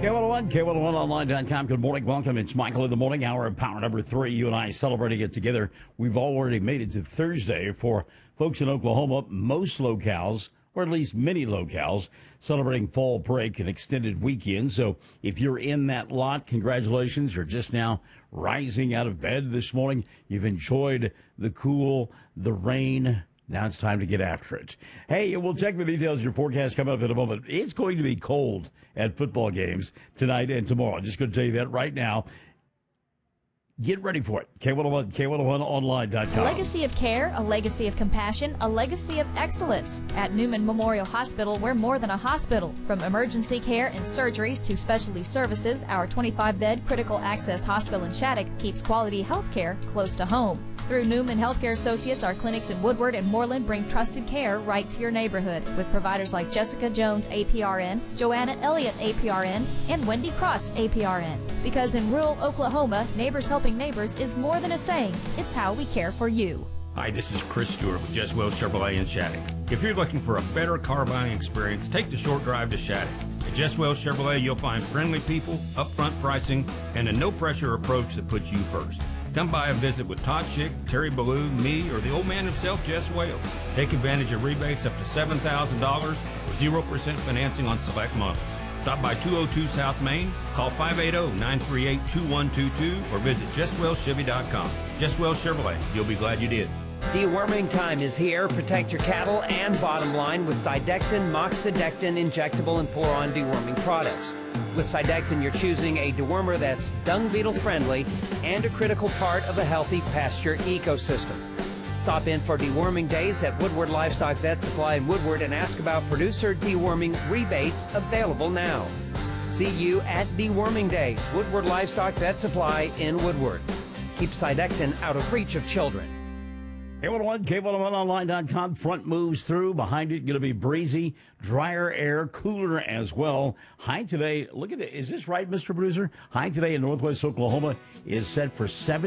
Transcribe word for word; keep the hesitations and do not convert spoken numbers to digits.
K one oh one, K one oh one online dot com. Good morning. Welcome. It's Michael in the morning hour of power number three. You and I celebrating it together. We've already made it to Thursday for folks in Oklahoma. Most locales, or at least many locales, celebrating fall break and extended weekend. So if you're in that lot, congratulations. You're just now rising out of bed this morning. You've enjoyed the cool, the rain. Now it's time to get after it. Hey, we'll check the details of your forecast coming up in a moment. It's going to be cold at football games tonight and tomorrow. I'm just going to tell you that right now. Get ready for it. K one oh one, K one oh one online dot com. A legacy of care, a legacy of compassion, a legacy of excellence. At Newman Memorial Hospital, we're more than a hospital. From emergency care and surgeries to specialty services, our twenty-five bed critical access hospital in Shattuck keeps quality health care close to home. Through Newman Healthcare Associates, our clinics in Woodward and Moreland bring trusted care right to your neighborhood with providers like Jessica Jones, A P R N, Joanna Elliott, A P R N, and Wendy Krotz, A P R N. Because in rural Oklahoma, Neighbors Helping Neighbors is more than a saying. It's how we care for you. Hi, this is Chris Stewart with Jess Wells Chevrolet in Shattuck. If you're looking for a better car buying experience, take the short drive to Shattuck. At Jess Wells Chevrolet, you'll find friendly people, upfront pricing, and a no-pressure approach that puts you first. Come by and visit with Todd Schick, Terry Ballou, me, or the old man himself, Jess Wales. Take advantage of rebates up to seven thousand dollars or zero percent financing on select models. Stop by two oh two South Main, call five eight zero, nine three eight, two one two two, or visit jess wells chevy dot com. Jess Wells Chevrolet, you'll be glad you did. Deworming time is here. Protect your cattle and bottom line with Cydectin, Moxidectin injectable and pour-on deworming products. With Cydectin, you're choosing a dewormer that's dung beetle friendly and a critical part of a healthy pasture ecosystem. Stop in for deworming days at Woodward Livestock Vet Supply in Woodward and ask about producer deworming rebates available now. See you at Deworming Days, Woodward Livestock Vet Supply in Woodward. Keep Cydectin out of reach of children. K one oh one, K one oh one online dot com. Front moves through. Behind it, going to be breezy, drier air, cooler as well. High today, look at it. Is this right, Mister Producer? High today in northwest Oklahoma is set for seven.